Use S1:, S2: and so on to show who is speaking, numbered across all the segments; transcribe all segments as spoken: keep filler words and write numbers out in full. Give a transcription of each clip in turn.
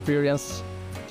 S1: experience.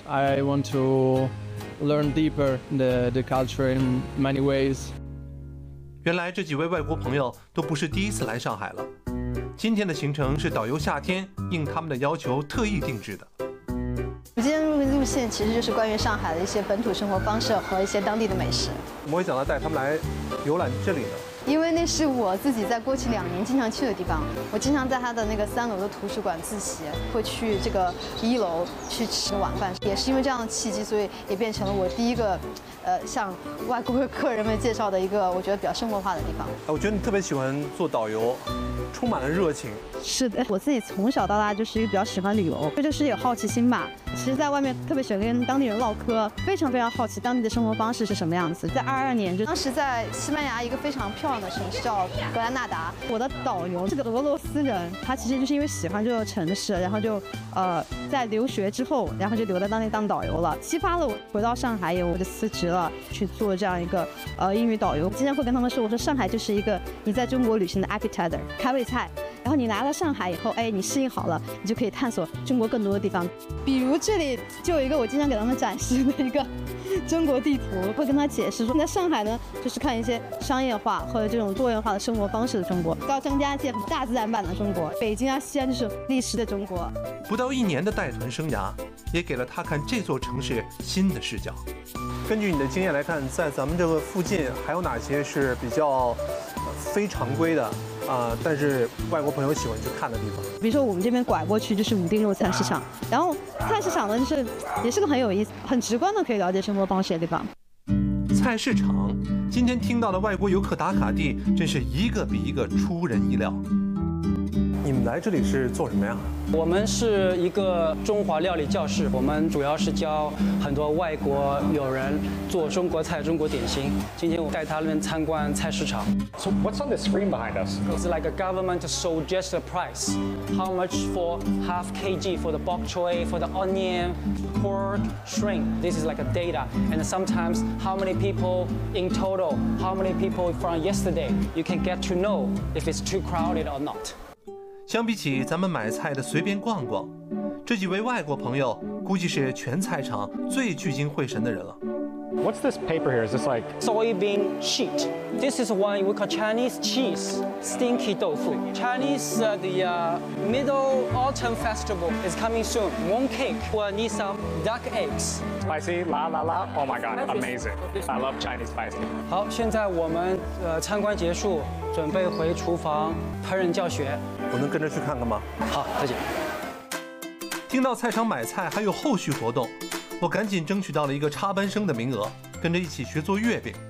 S1: I want to learn deeper the, the culture in many ways.
S2: 原来这几位外国朋友都不是第一次来上海了。今天的行程是导游夏天应他们的要求特意定制的。
S3: 今天路线其实就是关于上海的一些本土生活方式和一些当地的美食。
S2: 怎么会想到带他们来游览这里呢？
S3: 因为那是我自己在过去两年经常去的地方，我经常在他的那个三楼的图书馆自习，会去这个一楼去吃晚饭。也是因为这样的契机，所以也变成了我第一个，呃，向外国客人们介绍的一个我觉得比较生活化的地方。
S2: 我觉得你特别喜欢做导游，充满了热情。
S3: 是的，我自己从小到大就是一个比较喜欢旅游，这就是有好奇心吧。其实，在外面特别喜欢跟当地人唠嗑，非常非常好奇当地的生活方式是什么样子。在二二年，就当时在西班牙一个非常漂亮的城市叫格兰纳达，我的导游是个俄罗斯人，他其实就是因为喜欢这个城市，然后就呃在留学之后，然后就留在当地当导游了，激发了我回到上海以后，我就辞职了，去做这样一个呃英语导游。经常会跟他们说，我说上海就是一个你在中国旅行的 appetizer 开胃菜。然后你来了上海以后，哎，你适应好了，你就可以探索中国更多的地方。比如这里就有一个我经常给他们展示的一个中国地图，会跟他解释说，在上海呢，就是看一些商业化或者这种多元化的生活方式的中国，高张家界大自然版的中国，北京啊、西安就是历史的中国。
S2: 不到一年的带团生涯，也给了他看这座城市新的视角。根据你的经验来看，在咱们这个附近还有哪些是比较非常规的？啊、呃，但是外国朋友喜欢去看的地方，
S3: 比如说我们这边拐过去就是武定肉菜市场，然后菜市场呢就是也是个很有意思、很直观的可以了解生活方式的地方。
S2: 菜市场，今天听到的外国游客打卡地，真是一个比一个出人意料。你们来这里是做什么呀？
S4: 我们是一个中华料理教室，我们主要是教很多外国友人做中国菜、中国点心。今天我带他们参观菜市场。
S5: So what's on the screen behind us?
S4: It's like a government suggest a price. How much for half kg for the bok choy, for the onion, pork, shrimp. This is like a data. And sometimes how many people in total, how many people from yesterday. You can get to know if it's too crowded or not.
S2: 相比起咱们买菜的随便逛逛，这几位外国朋友估计是全菜场最聚精会神的人了。
S5: What's this paper here? Is this like
S4: soybean sheet? This is one we call Chinese cheese, stinky tofu. Chinese uh, the uh, Middle Autumn Festival is coming soon. Mooncake will need some duck eggs.
S5: spicy? La la la! Oh my god, amazing! I love Chinese spicy.
S4: 好，现在我们呃参观结束，准备回厨房烹饪教学。
S2: 我能跟着去看看吗？
S4: 好，再见。
S2: 听到菜场买菜还有后续活动，我赶紧争取到了一个插班生的名额，跟着一起学做月饼。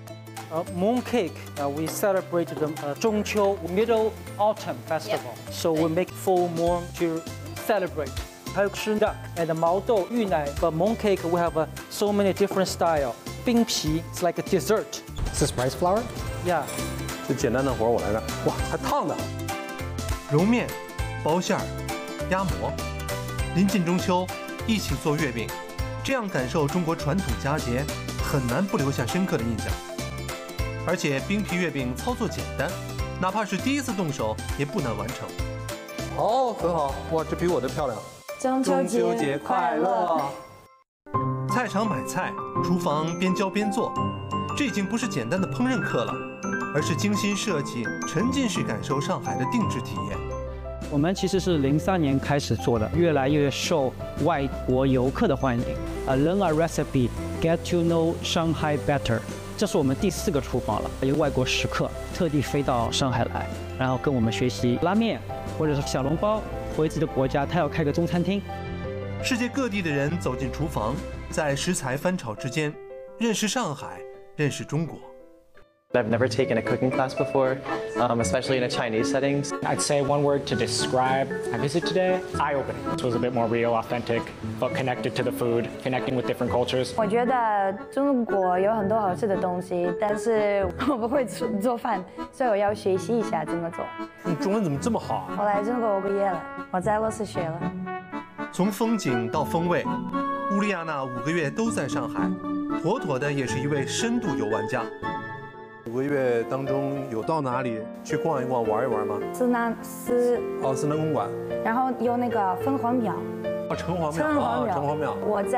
S4: Uh, mooncake, uh, we celebrate the uh, Zhongqiu Middle Autumn Festival. Yeah. So we make full moon to celebrate. 还有吃 duck and 毛豆、芋奶。But mooncake we have uh, so many different style. 冰皮 it's like a dessert.
S5: Is this rice flour?
S4: Yeah.
S2: 这简单的活我来干。哇，还烫的！揉面、包馅儿、压馍。临近中秋，一起做月饼，这样感受中国传统佳节，很难不留下深刻的印象。而且冰皮月饼操作简单，哪怕是第一次动手也不难完成。哦，很好，哇，这比我的漂亮。
S3: 中秋节快乐！
S2: 菜场买菜，厨房边教边做，这已经不是简单的烹饪课了，而是精心设计、沉浸式感受上海的定制体验。
S4: 我们其实是零三年开始做的，越来越受外国游客的欢迎。呃 ，Learn a recipe, get to know Shanghai better。这是我们第四个厨房了，有外国食客特地飞到上海来，然后跟我们学习拉面或者是小笼包，回自己的国家他要开个中餐厅。
S2: 世界各地的人走进厨房，在食材翻炒之间，认识上海，认识中国。
S6: I've never taken a cooking class before, um, especially in a Chinese setting.
S5: I'd say one word to describe my visit today, eye-opening. This was a bit more real, authentic, but connected to the food, connecting with different cultures.
S7: 我觉得中国有很多好吃的东西，但是我不会做饭，所以我要学习一下怎么做。
S2: 你中文怎么这么好啊？
S7: 我来中国五个月了，我在俄罗斯学了。
S2: 从风景到风味，乌丽亚娜五个月都在上海，妥妥的也是一位深度游玩家。五个月当中有到哪里去逛一逛、玩一玩吗？
S7: 思南思
S2: 哦，思南公馆，
S7: 然后有那个凤凰庙，
S2: 哦，城隍庙
S7: 城隍
S2: 啊，
S7: 庙，
S2: 城隍庙。
S7: 我在。